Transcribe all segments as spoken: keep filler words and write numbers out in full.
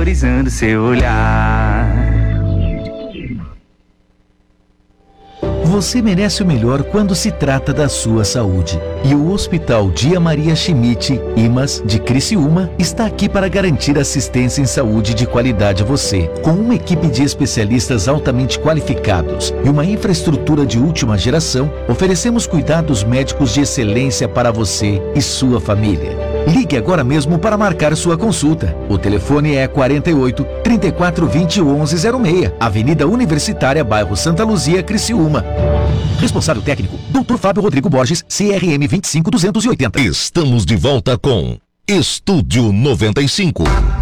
valorizando seu olhar. Você merece o melhor quando se trata da sua saúde. E o Hospital Dia Maria Schmidt, I M A S, de Criciúma, está aqui para garantir assistência em saúde de qualidade a você. Com uma equipe de especialistas altamente qualificados e uma infraestrutura de última geração, oferecemos cuidados médicos de excelência para você e sua família. Ligue agora mesmo para marcar sua consulta. O telefone é quarenta e oito, trinta e quatro, vinte, onze zero seis, Avenida Universitária, bairro Santa Luzia, Criciúma. Responsável técnico, doutor Fábio Rodrigo Borges, C R M vinte e cinco, duzentos e oitenta. Estamos de volta com Estúdio noventa e cinco.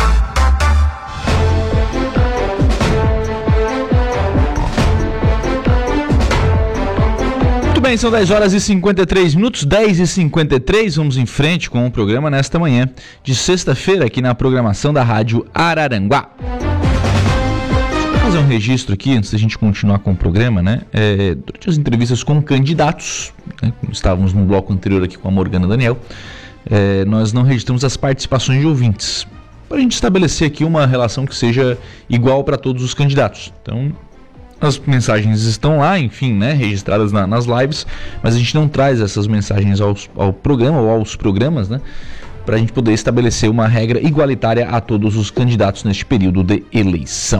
Muito bem, são dez horas e cinquenta e três minutos, dez e cinquenta e três, vamos em frente com o programa nesta manhã de sexta-feira aqui na programação da Rádio Araranguá. Vou fazer um registro aqui antes da gente continuar com o programa, né? É, durante as entrevistas com candidatos, né? Estávamos no bloco anterior aqui com a Morgana Daniel, é, nós não registramos as participações de ouvintes, para a gente estabelecer aqui uma relação que seja igual para todos os candidatos. Então, as mensagens estão lá, enfim, né, registradas na, nas lives, mas a gente não traz essas mensagens aos, ao programa ou aos programas, né, para a gente poder estabelecer uma regra igualitária a todos os candidatos neste período de eleição.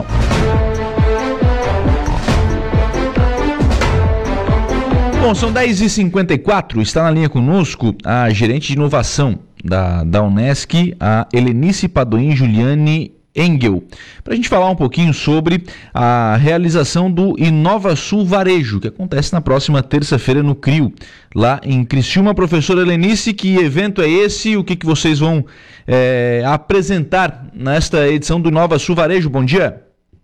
Bom, são dez e cinquenta e quatro, está na linha conosco a gerente de inovação da, da Unesc, a Helenice Padoim Juliane Engel, para a gente falar um pouquinho sobre a realização do InovaSul Varejo, que acontece na próxima terça-feira no CRIO, lá em Criciúma. Professora Helenice, que evento é esse? O que, que vocês vão é, apresentar nesta edição do InovaSul Varejo? Bom dia.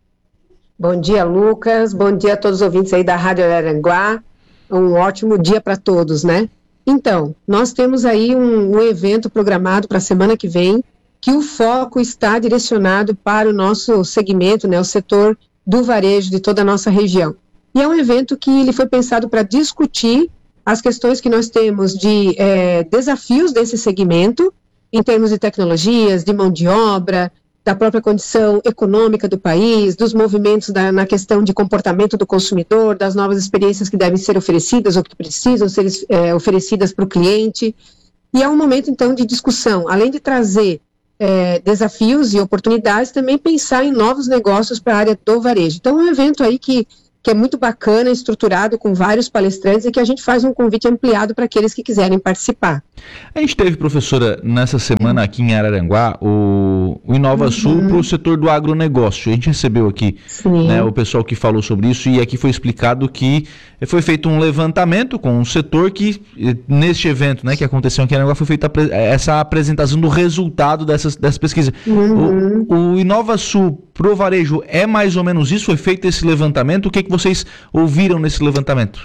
Bom dia, Lucas. Bom dia a todos os ouvintes aí da Rádio Araranguá. Um ótimo dia para todos, né? Então, nós temos aí um, um evento programado para a semana que vem, que o foco está direcionado para o nosso segmento, né, o setor do varejo de toda a nossa região. E é um evento que ele foi pensado para discutir as questões que nós temos de é, desafios desse segmento, em termos de tecnologias, de mão de obra, da própria condição econômica do país, dos movimentos da, na questão de comportamento do consumidor, das novas experiências que devem ser oferecidas ou que precisam ser é, oferecidas para o cliente. E é um momento, então, de discussão, além de trazer É, desafios e oportunidades, também pensar em novos negócios para a área do varejo. Então, é um evento aí que, que é muito bacana, estruturado com vários palestrantes e que a gente faz um convite ampliado para aqueles que quiserem participar. A gente teve, professora, nessa semana aqui em Araranguá, o, o InovaSul uhum. para o setor do agronegócio. A gente recebeu aqui, né, o pessoal que falou sobre isso, e aqui foi explicado que foi feito um levantamento com o setor que, neste evento, né, que aconteceu aqui em Araranguá, foi feita essa apresentação do resultado dessas, dessa pesquisa. Uhum. O, o InovaSul pro varejo é mais ou menos isso? Foi feito esse levantamento? O que, que vocês ouviram nesse levantamento?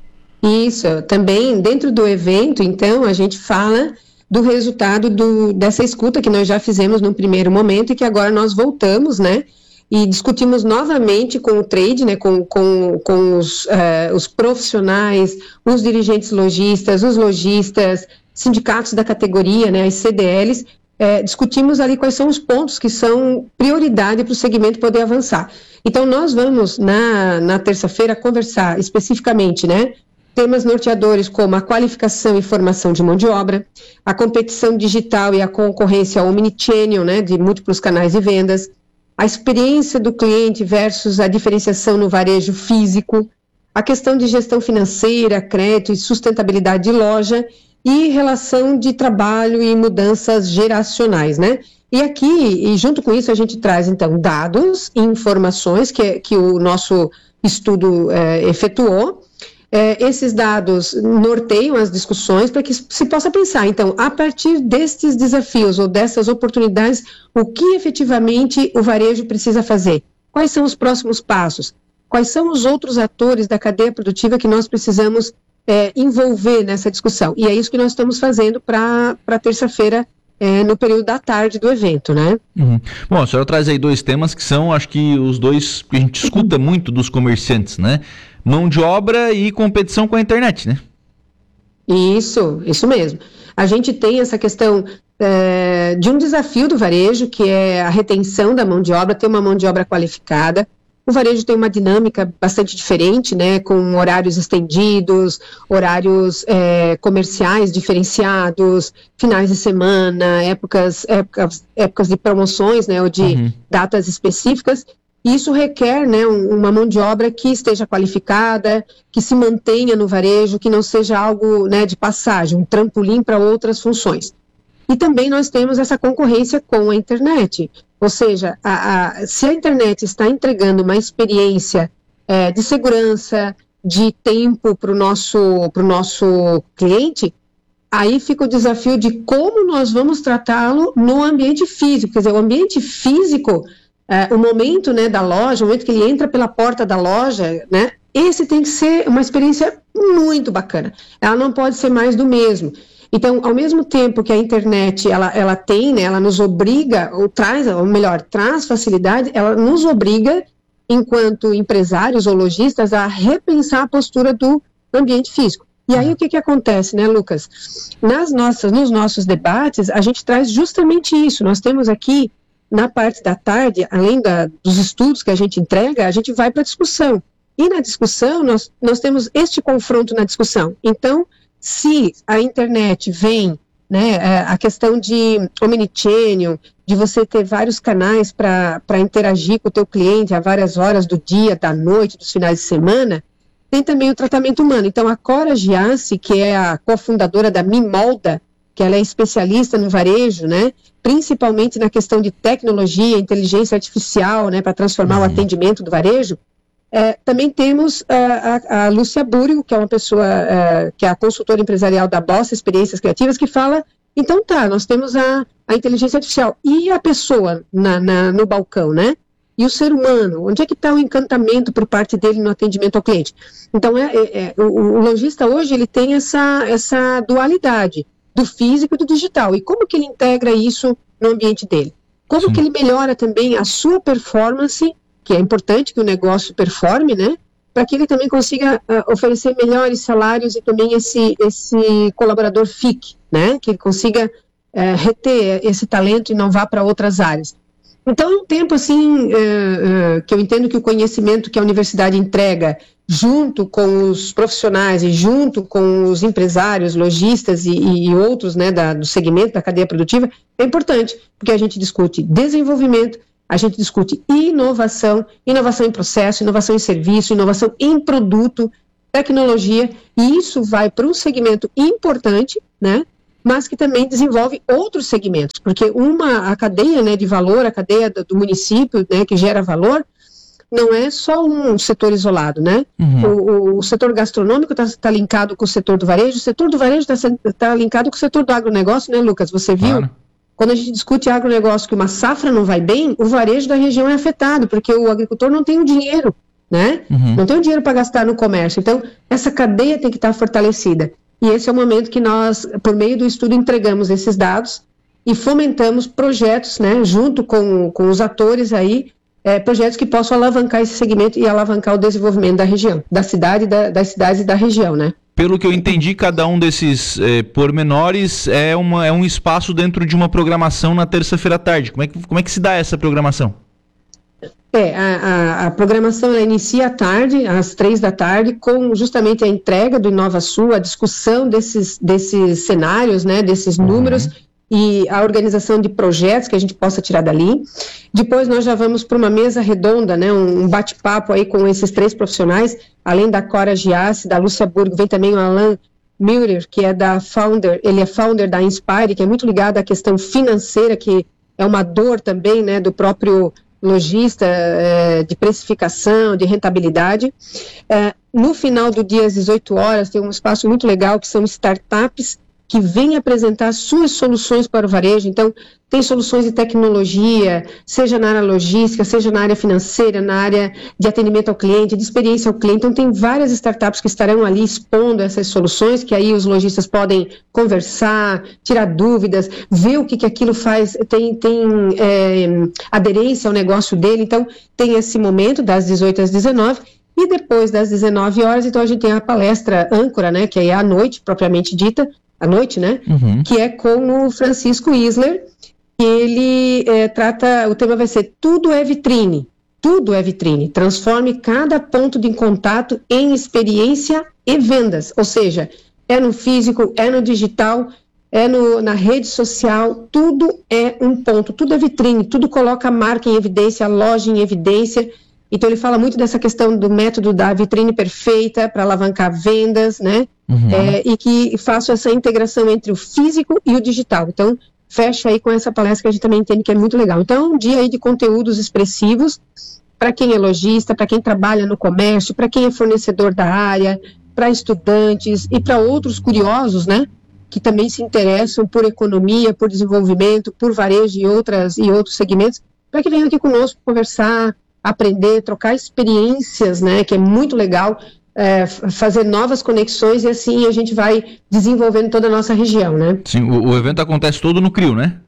Isso, também dentro do evento, então, a gente fala do resultado do, dessa escuta que nós já fizemos no primeiro momento e que agora nós voltamos, né, e discutimos novamente com o trade, né, com, com, com os, uh, os profissionais, os dirigentes lojistas, os lojistas, sindicatos da categoria, né, as C D Ls, uh, discutimos ali quais são os pontos que são prioridade para o segmento poder avançar. Então, nós vamos, na, na terça-feira, conversar especificamente, né, temas norteadores como a qualificação e formação de mão de obra, a competição digital e a concorrência omnichannel, né, de múltiplos canais de vendas, a experiência do cliente versus a diferenciação no varejo físico, a questão de gestão financeira, crédito e sustentabilidade de loja e relação de trabalho e mudanças geracionais, né? E aqui, e junto com isso, a gente traz, então, dados e informações que, que o nosso estudo é, efetuou. É, esses dados norteiam as discussões para que se possa pensar, então, a partir destes desafios ou dessas oportunidades, o que efetivamente o varejo precisa fazer? Quais são os próximos passos? Quais são os outros atores da cadeia produtiva que nós precisamos é, envolver nessa discussão? E é isso que nós estamos fazendo para para terça-feira, é, no período da tarde do evento, né? Uhum. Bom, a senhora traz aí dois temas que são, acho que os dois que a gente escuta muito dos comerciantes, né? Mão de obra e competição com a internet, né? Isso, isso mesmo. A gente tem essa questão é, de um desafio do varejo, que é a retenção da mão de obra, ter uma mão de obra qualificada. O varejo tem uma dinâmica bastante diferente, né, com horários estendidos, horários é, comerciais diferenciados, finais de semana, épocas, épocas, épocas de promoções, né, ou de uhum. datas específicas. Isso requer, né, uma mão de obra que esteja qualificada, que se mantenha no varejo, que não seja algo, né, de passagem, um trampolim para outras funções. E também nós temos essa concorrência com a internet, ou seja, a, a, se a internet está entregando uma experiência é, de segurança, de tempo para o nosso, pro nosso cliente, aí fica o desafio de como nós vamos tratá-lo no ambiente físico. Quer dizer, o ambiente físico, é, o momento, né, da loja, o momento que ele entra pela porta da loja, né, esse tem que ser uma experiência muito bacana. Ela não pode ser mais do mesmo. Então, ao mesmo tempo que a internet, ela, ela tem, né, ela nos obriga, ou traz, ou melhor, traz facilidade, ela nos obriga, enquanto empresários ou lojistas, a repensar a postura do ambiente físico. E aí, o que que acontece, né, Lucas? Nas nossas, nos nossos debates, a gente traz justamente isso. Nós temos aqui, na parte da tarde, além da, dos estudos que a gente entrega, a gente vai para a discussão. E na discussão, nós, nós temos este confronto na discussão. Então, se a internet vem, né, a questão de omnichannel, de você ter vários canais para interagir com o teu cliente a várias horas do dia, da noite, dos finais de semana, tem também o tratamento humano. Então, a Cora Giassi, que é a cofundadora da Mimolda, que ela é especialista no varejo, né, principalmente na questão de tecnologia, inteligência artificial, né, para transformar uhum. o atendimento do varejo. É, também temos uh, a, a Lúcia Búrio, que é uma pessoa, uh, que é a consultora empresarial da Bossa Experiências Criativas, que fala, então tá, nós temos a, a inteligência artificial, e a pessoa na, na, no balcão, né? E o ser humano, onde é que está o encantamento por parte dele no atendimento ao cliente? Então, é, é, é, o, o lojista hoje, ele tem essa, essa dualidade do físico e do digital, e como que ele integra isso no ambiente dele? Como Sim. que ele melhora também a sua performance, que é importante que o negócio performe, né, para que ele também consiga uh, oferecer melhores salários e também esse, esse colaborador fique, né, que ele consiga uh, reter esse talento e não vá para outras áreas. Então, é um tempo, assim, uh, uh, que eu entendo que o conhecimento que a universidade entrega, junto com os profissionais e junto com os empresários, lojistas e, e outros, né, da, do segmento da cadeia produtiva, é importante, porque a gente discute desenvolvimento, a gente discute inovação, inovação em processo, inovação em serviço, inovação em produto, tecnologia, e isso vai para um segmento importante, né, mas que também desenvolve outros segmentos, porque uma, a cadeia, né, de valor, a cadeia do, do município, né, que gera valor, não é só um setor isolado, né? Uhum. O, o setor gastronômico está tá linkado com o setor do varejo, o setor do varejo está tá linkado com o setor do agronegócio, né, Lucas? Você viu? Claro. Quando a gente discute agronegócio, que uma safra não vai bem, o varejo da região é afetado, porque o agricultor não tem o dinheiro, né? Uhum. Não tem o dinheiro para gastar no comércio. Então, essa cadeia tem que estar fortalecida. E esse é o momento que nós, por meio do estudo, entregamos esses dados e fomentamos projetos, né, junto com, com os atores aí, é, projetos que possam alavancar esse segmento e alavancar o desenvolvimento da região, da cidade, da, das cidades e da região, né? Pelo que eu entendi, cada um desses eh, pormenores é, uma, é um espaço dentro de uma programação na terça-feira à tarde. Como é, que, como é que se dá essa programação? É, a, a, a programação ela inicia à tarde, às três da tarde, com justamente a entrega do InovaSul, a discussão desses, desses cenários, né, desses números, uhum. e a organização de projetos que a gente possa tirar dali. Depois nós já vamos para uma mesa redonda, né, um bate-papo aí com esses três profissionais, além da Cora Giassi, da Lúcia Burgo, vem também o Alan Müller, que é da founder, ele é founder da Inspire, que é muito ligado à questão financeira, que é uma dor também, né, do próprio lojista, é, de precificação, de rentabilidade. É, no final do dia, às dezoito horas, tem um espaço muito legal, que são startups que vêm apresentar suas soluções para o varejo. Então, tem soluções de tecnologia, seja na área logística, seja na área financeira, na área de atendimento ao cliente, de experiência ao cliente. Então, tem várias startups que estarão ali expondo essas soluções, que aí os lojistas podem conversar, tirar dúvidas, ver o que, que aquilo faz, tem, tem é, aderência ao negócio dele. Então, tem esse momento das dezoito às dezenove, E depois das dezenove horas, então a gente tem a palestra âncora, né, que é à noite, propriamente dita, à noite, né, Uhum. que é com o Francisco Isler, que ele é, trata, o tema vai ser Tudo é Vitrine, tudo é vitrine, transforme cada ponto de contato em experiência e vendas, ou seja, é no físico, é no digital, é no, na rede social, tudo é um ponto, tudo é vitrine, tudo coloca a marca em evidência, a loja em evidência. Então ele fala muito dessa questão do método da vitrine perfeita para alavancar vendas, né? Uhum. É, e que faça essa integração entre o físico e o digital. Então, fecha aí com essa palestra que a gente também entende que é muito legal. Então, um dia aí de conteúdos expressivos para quem é lojista, para quem trabalha no comércio, para quem é fornecedor da área, para estudantes e para outros curiosos, né? Que também se interessam por economia, por desenvolvimento, por varejo e, outras, e outros segmentos, para que venham aqui conosco conversar, aprender, trocar experiências, né, que é muito legal, é, fazer novas conexões e assim a gente vai desenvolvendo toda a nossa região, né. Sim, o, o evento acontece todo no CRIO, né?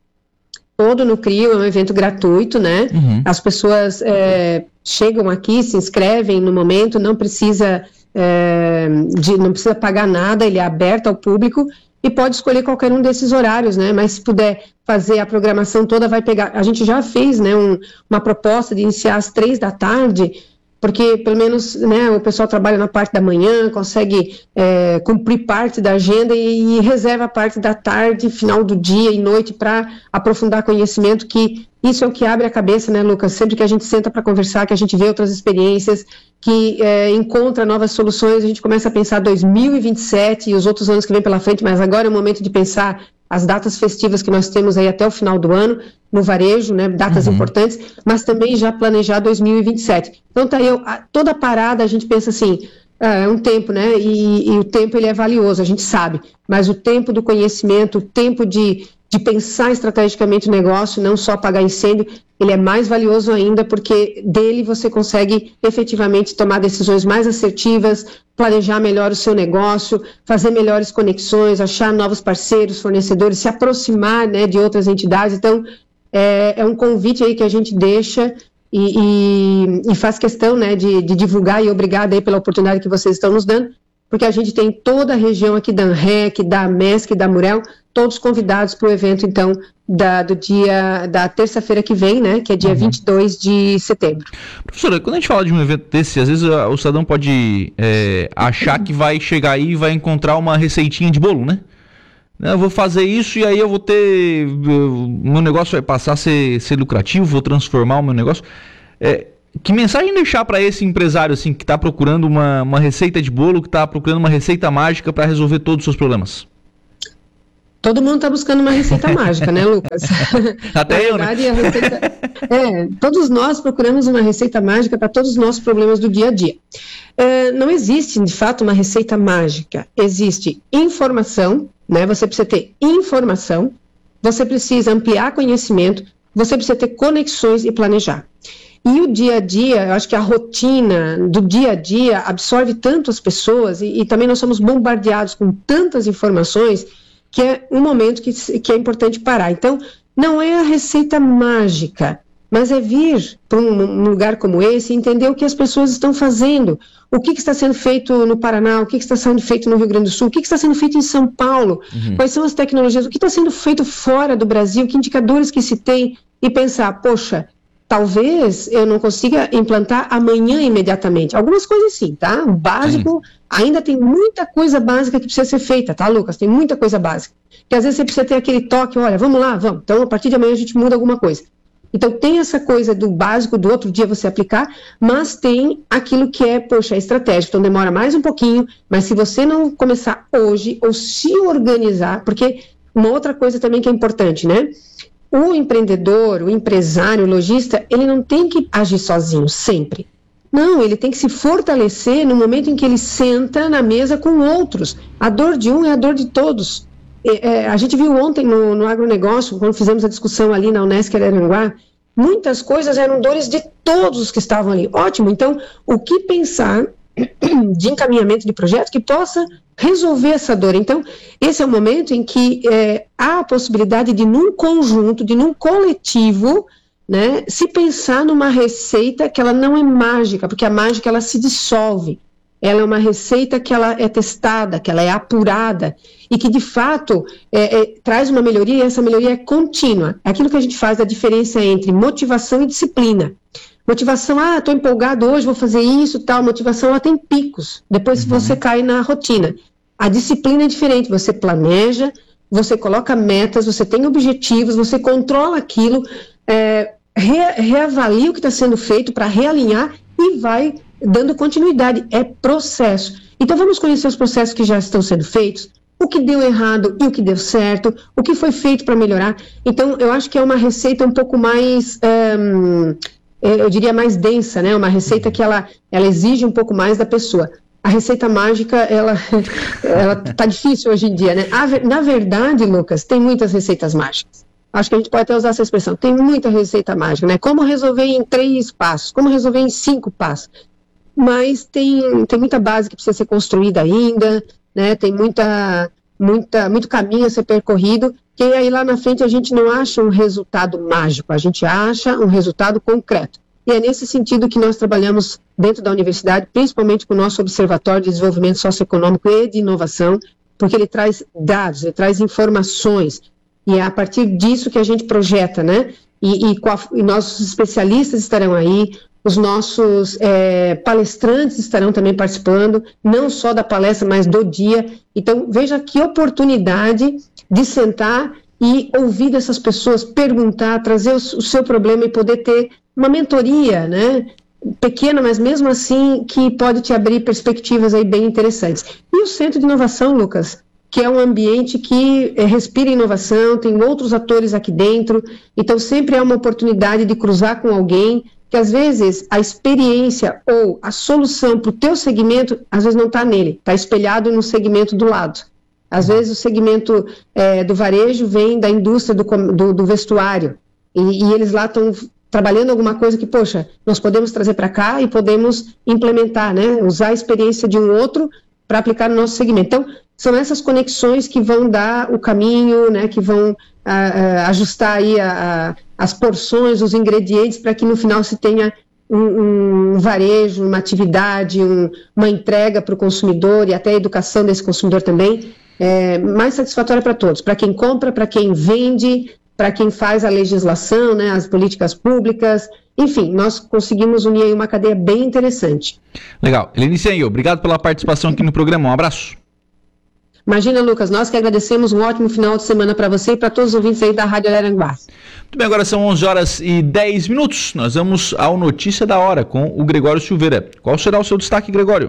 Todo no CRIO, é um evento gratuito, né, Uhum. as pessoas é, chegam aqui, se inscrevem no momento, não precisa, é, de, não precisa pagar nada, ele é aberto ao público, e pode escolher qualquer um desses horários, né, mas se puder fazer a programação toda, vai pegar, a gente já fez, né, um, uma proposta de iniciar às três da tarde, porque pelo menos, né, o pessoal trabalha na parte da manhã, consegue é, cumprir parte da agenda e, e reserva a parte da tarde, final do dia e noite para aprofundar conhecimento, que isso é o que abre a cabeça, né, Lucas, sempre que a gente senta para conversar, que a gente vê outras experiências, que é, encontra novas soluções, a gente começa a pensar dois mil e vinte e sete e os outros anos que vem pela frente, mas agora é o momento de pensar as datas festivas que nós temos aí até o final do ano, no varejo, né, datas uhum. importantes, mas também já planejar dois mil e vinte e sete. Então tá aí, a, toda parada a gente pensa assim, ah, é um tempo, né, e, e o tempo ele é valioso, a gente sabe, mas o tempo do conhecimento, o tempo de, de pensar estrategicamente o negócio, não só apagar incêndio, ele é mais valioso ainda porque dele você consegue efetivamente tomar decisões mais assertivas, planejar melhor o seu negócio, fazer melhores conexões, achar novos parceiros, fornecedores, se aproximar, né, de outras entidades. Então, é, é um convite aí que a gente deixa e, e, e faz questão, né, de, de divulgar, e obrigada aí pela oportunidade que vocês estão nos dando, porque a gente tem toda a região aqui da ANREC, da MESC, da Murel, todos convidados para o evento, então, da, do dia, da terça-feira que vem, né, que é dia uhum. vinte e dois de setembro. Professora, quando a gente fala de um evento desse, às vezes o cidadão pode é, achar que vai chegar aí e vai encontrar uma receitinha de bolo, né? Eu vou fazer isso e aí eu vou ter, o meu negócio vai passar a ser, ser lucrativo, vou transformar o meu negócio. É, que mensagem deixar para esse empresário assim, que está procurando uma, uma receita de bolo, que está procurando uma receita mágica para resolver todos os seus problemas? Todo mundo está buscando uma receita mágica, né, Lucas? Até eu, verdade, né? A receita... é, todos nós procuramos uma receita mágica para todos os nossos problemas do dia a dia. É, não existe, de fato, uma receita mágica. Existe informação, né? Você precisa ter informação, você precisa ampliar conhecimento, você precisa ter conexões e planejar. E o dia a dia, eu acho que a rotina do dia a dia absorve tanto as pessoas e, e também nós somos bombardeados com tantas informações que é um momento que, que é importante parar. Então, não é a receita mágica, mas é vir para um, um lugar como esse e entender o que as pessoas estão fazendo, o que, que está sendo feito no Paraná, o que, que está sendo feito no Rio Grande do Sul, o que, que está sendo feito em São Paulo, uhum. quais são as tecnologias, o que está sendo feito fora do Brasil, que indicadores que se tem, e pensar, poxa, talvez eu não consiga implantar amanhã imediatamente. Algumas coisas sim, tá? O básico, sim. Ainda tem muita coisa básica que precisa ser feita, tá, Lucas? Tem muita coisa básica. Porque às vezes você precisa ter aquele toque, olha, vamos lá, vamos. Então, a partir de amanhã a gente muda alguma coisa. Então, tem essa coisa do básico, do outro dia você aplicar, mas tem aquilo que é, poxa, é estratégico. Então, demora mais um pouquinho, mas se você não começar hoje, ou se organizar, porque uma outra coisa também que é importante, né? O empreendedor, o empresário, o lojista, ele não tem que agir sozinho, sempre. Não, ele tem que se fortalecer no momento em que ele senta na mesa com outros. A dor de um é a dor de todos. É, é, a gente viu ontem no, no agronegócio, quando fizemos a discussão ali na Unesc Araranguá, muitas coisas eram dores de todos os que estavam ali. Ótimo, então, o que pensar de encaminhamento de projeto que possa resolver essa dor? Então, esse é o momento em que é, há a possibilidade de, num conjunto, de num coletivo, né, se pensar numa receita que ela não é mágica, porque a mágica ela se dissolve. Ela é uma receita que ela é testada, que ela é apurada e que, de fato, é, é, traz uma melhoria, e essa melhoria é contínua. É aquilo que a gente faz a diferença entre motivação e disciplina. Motivação, ah, estou empolgado hoje, vou fazer isso, tal. Motivação, ela tem picos, depois uhum. você cai na rotina. A disciplina é diferente, você planeja, você coloca metas, você tem objetivos, você controla aquilo, é, re, reavalia o que está sendo feito para realinhar e vai dando continuidade, é processo. Então vamos conhecer os processos que já estão sendo feitos, o que deu errado e o que deu certo, o que foi feito para melhorar. Então eu acho que é uma receita um pouco mais, um, eu diria mais densa, né? Uma receita que ela, ela exige um pouco mais da pessoa. A receita mágica, ela, ela tá difícil hoje em dia, né? Na verdade, Lucas, tem muitas receitas mágicas. Acho que a gente pode até usar essa expressão. Tem muita receita mágica, né? Como resolver em três passos, como resolver em cinco passos. Mas tem, tem muita base que precisa ser construída ainda, né? Tem muita, muita, muito caminho a ser percorrido, que aí lá na frente a gente não acha um resultado mágico, a gente acha um resultado concreto. E é nesse sentido que nós trabalhamos dentro da universidade, principalmente com o nosso Observatório de Desenvolvimento Socioeconômico e de Inovação, porque ele traz dados, ele traz informações, e é a partir disso que a gente projeta, né? E, e, e nossos especialistas estarão aí, os nossos é, palestrantes estarão também participando, não só da palestra, mas do dia. Então, veja que oportunidade de sentar e ouvir dessas pessoas, perguntar, trazer o, o seu problema e poder ter uma mentoria, né? Pequena, mas mesmo assim que pode te abrir perspectivas aí bem interessantes. E o Centro de Inovação, Lucas, que é um ambiente que é, respira inovação, tem outros atores aqui dentro, então sempre é uma oportunidade de cruzar com alguém, que às vezes a experiência ou a solução para o teu segmento, às vezes não está nele, está espelhado no segmento do lado. Às vezes o segmento é, do varejo vem da indústria do, do, do vestuário, e, e eles lá estão trabalhando alguma coisa que, poxa, nós podemos trazer para cá e podemos implementar, né? Usar a experiência de um outro para aplicar no nosso segmento. Então, são essas conexões que vão dar o caminho, né? Que vão a, a, ajustar aí a, a, as porções, os ingredientes, para que no final se tenha um, um varejo, uma atividade, um, uma entrega para o consumidor e até a educação desse consumidor também, é, mais satisfatória para todos, para quem compra, para quem vende, para quem faz a legislação, né, as políticas públicas, enfim, nós conseguimos unir aí uma cadeia bem interessante. Legal. Helenice, obrigado pela participação aqui no programa, um abraço. Imagina, Lucas, nós que agradecemos, um ótimo final de semana para você e para todos os ouvintes aí da Rádio Araranguá. Muito bem, agora são onze horas e dez minutos, nós vamos ao Notícia da Hora com o Gregório Silveira. Qual será o seu destaque, Gregório?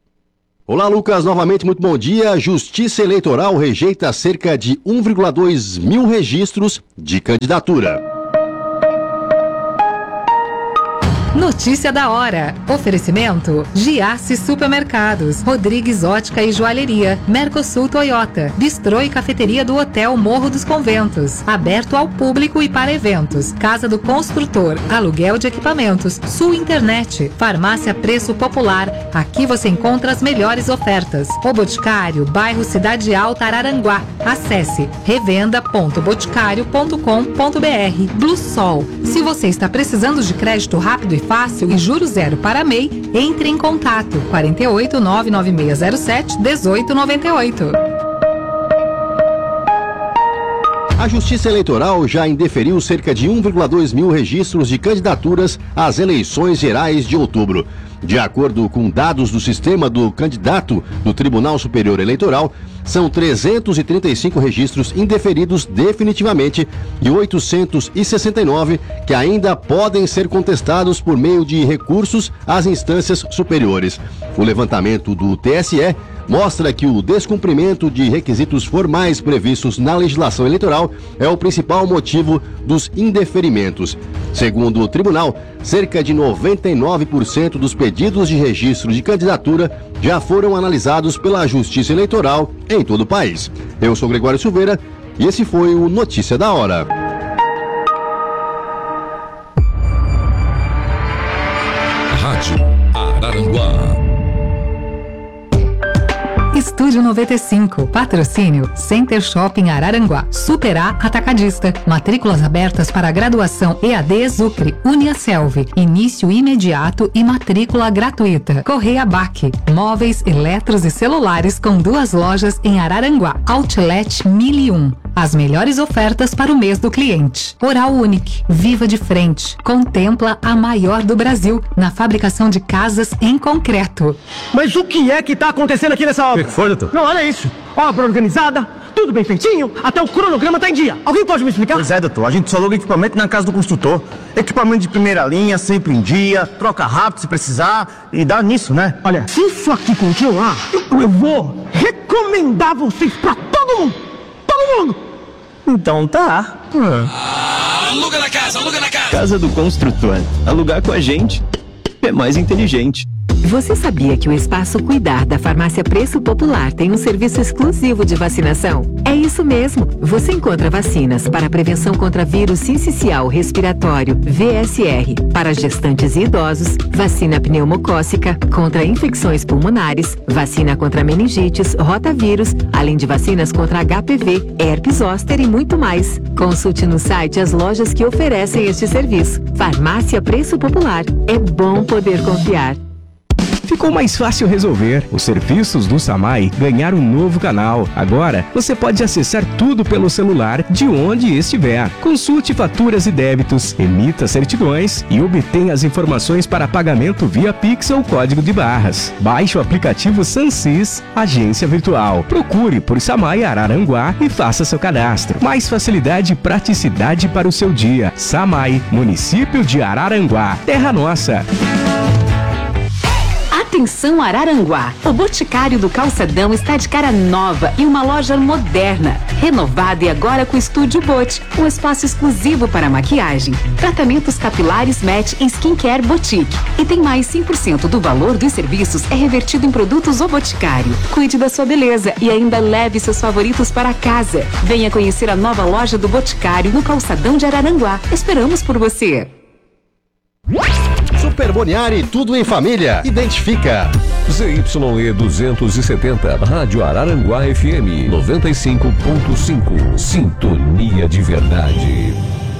Olá, Lucas, novamente muito bom dia. Justiça Eleitoral rejeita cerca de um vírgula dois mil registros de candidatura. Notícia da hora. Oferecimento: Giasse Supermercados, Rodrigues Ótica e Joalheria, Mercosul Toyota, Bistrô e Cafeteria do Hotel Morro dos Conventos, aberto ao público e para eventos. Casa do Construtor, aluguel de equipamentos, Sul Internet, Farmácia Preço Popular. Aqui você encontra as melhores ofertas. O Boticário, bairro Cidade Alta, Araranguá. Acesse revenda ponto boticário ponto com ponto br. Blue Sol. Se você está precisando de crédito rápido e fácil e juro zero para M E I, entre em contato quarenta e oito, nove nove seis zero sete, dezoito noventa e oito. A Justiça Eleitoral já indeferiu cerca de um vírgula dois mil registros de candidaturas às eleições gerais de outubro. De acordo com dados do sistema do candidato do Tribunal Superior Eleitoral, são trezentos e trinta e cinco registros indeferidos definitivamente e oitocentos e sessenta e nove que ainda podem ser contestados por meio de recursos às instâncias superiores. O levantamento do T S E mostra que o descumprimento de requisitos formais previstos na legislação eleitoral é o principal motivo dos indeferimentos. Segundo o tribunal, cerca de noventa e nove por cento dos pedidos de registro de candidatura já foram analisados pela Justiça Eleitoral em todo o país. Eu sou Gregório Silveira e esse foi o Notícia da Hora. Rádio Araranguá. Estúdio noventa e cinco. Patrocínio Center Shopping Araranguá. Super A Atacadista. Matrículas abertas para graduação E A D Exucre. Uniaselv. Início imediato e matrícula gratuita. Correia B A C. Móveis, eletros e celulares com duas lojas em Araranguá. Outlet mil e um. As melhores ofertas para o mês do cliente. Oral Unique. Viva de frente. Contempla a maior do Brasil na fabricação de casas em concreto. Mas o que é que tá acontecendo aqui nessa obra? O que foi, doutor? Não, olha isso. Obra organizada, tudo bem feitinho, até o cronograma tá em dia. Alguém pode me explicar? Pois é, doutor. A gente só aluga equipamento na casa do construtor. Equipamento de primeira linha, sempre em dia, troca rápido se precisar e dá nisso, né? Olha, se isso aqui continuar, eu, eu vou recomendar vocês pra todo mundo. Todo mundo. Então tá. Ah, aluga na casa, aluga na casa. Casa do Construtor. Alugar com a gente é mais inteligente. Você sabia que o Espaço Cuidar da Farmácia Preço Popular tem um serviço exclusivo de vacinação? É isso mesmo! Você encontra vacinas para prevenção contra vírus sincicial respiratório, V S R, para gestantes e idosos, vacina pneumocócica, contra infecções pulmonares, vacina contra meningites, rotavírus, além de vacinas contra H P V, herpes zoster e muito mais. Consulte no site as lojas que oferecem este serviço. Farmácia Preço Popular. É bom poder confiar. Ficou mais fácil resolver. Os serviços do Samai ganharam um novo canal. Agora, você pode acessar tudo pelo celular de onde estiver. Consulte faturas e débitos, emita certidões e obtenha as informações para pagamento via Pix ou código de barras. Baixe o aplicativo Sansis, agência virtual. Procure por Samai Araranguá e faça seu cadastro. Mais facilidade e praticidade para o seu dia. Samai, município de Araranguá. Terra nossa. Atenção Araranguá! O Boticário do Calçadão está de cara nova e uma loja moderna, renovada e agora com Estúdio Bot, um espaço exclusivo para maquiagem, tratamentos capilares Match em Skincare Boutique. E tem mais cem por cento do valor dos serviços é revertido em produtos O Boticário. Cuide da sua beleza e ainda leve seus favoritos para casa. Venha conhecer a nova loja do Boticário no Calçadão de Araranguá. Esperamos por você! Super Boniari, tudo em família. Identifica. Z Y E duzentos e setenta, Rádio Araranguá F M noventa e cinco ponto cinco. Sintonia de verdade.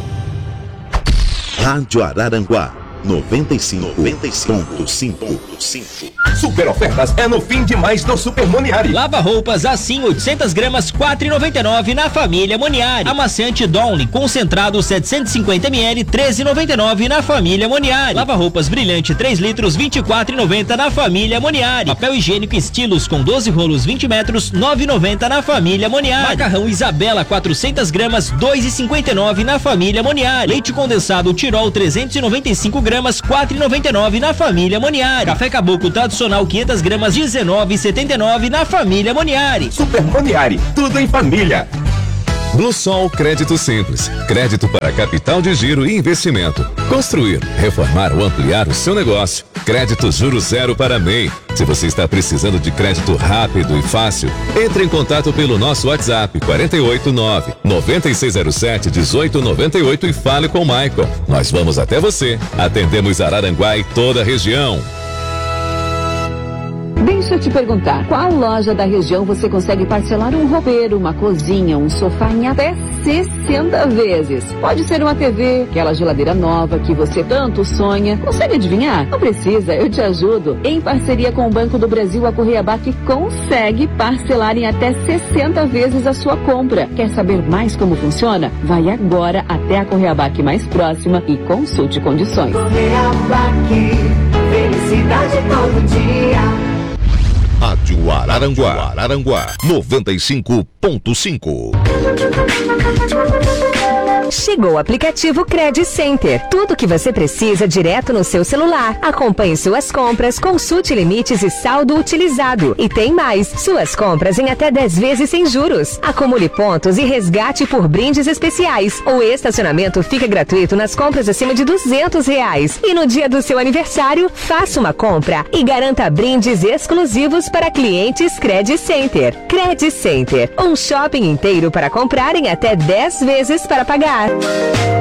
Rádio Araranguá noventa e cinco ponto cinco. Super ofertas é no fim de mais do Super Moniari. Lava roupas assim oitocentas gramas quatro reais e noventa e nove na família Moniari. Amaciante Donley concentrado setecentos e cinquenta mililitros treze reais e noventa e nove na família Moniari. Lava roupas brilhante três litros vinte e quatro reais e noventa na família Moniari. Papel higiênico estilos com doze rolos vinte metros nove reais e noventa na família Moniari. Macarrão Isabela quatrocentas gramas dois reais e cinquenta e nove na família Moniari. Leite condensado Tirol trezentos e noventa e cinco gramas quatro reais e noventa e nove na família Moniari. Café Caboclo tradicional quinhentas gramas dezenove reais e setenta e nove na família Moniari. Super Moniari, tudo em família. Bluesol Crédito Simples. Crédito para capital de giro e investimento. Construir, reformar ou ampliar o seu negócio. Crédito juro zero para M E I. Se você está precisando de crédito rápido e fácil, entre em contato pelo nosso WhatsApp quatro oito nove, nove seis zero sete, um oito nove oito e fale com o Michael. Nós vamos até você. Atendemos Araranguá e toda a região. Deixa eu te perguntar, qual loja da região você consegue parcelar um roupeiro, uma cozinha, um sofá em até sessenta vezes? Pode ser uma T V, aquela geladeira nova que você tanto sonha. Consegue adivinhar? Não precisa, eu te ajudo. Em parceria com o Banco do Brasil, a Correia B A C consegue parcelar em até sessenta vezes a sua compra. Quer saber mais como funciona? Vai agora até a Correia B A C mais próxima e consulte condições. Correia B A C, felicidade todo dia. Rádio Araranguá, Araranguá, noventa e cinco ponto cinco. Chegou o aplicativo Credit Center. Tudo o que você precisa direto no seu celular. Acompanhe suas compras, consulte limites e saldo utilizado. E tem mais, suas compras em até dez vezes sem juros. Acumule pontos e resgate por brindes especiais. O estacionamento fica gratuito nas compras acima de duzentos reais. E no dia do seu aniversário, faça uma compra e garanta brindes exclusivos para clientes Credit Center. Credit Center, um shopping inteiro para comprar em até dez vezes para pagar.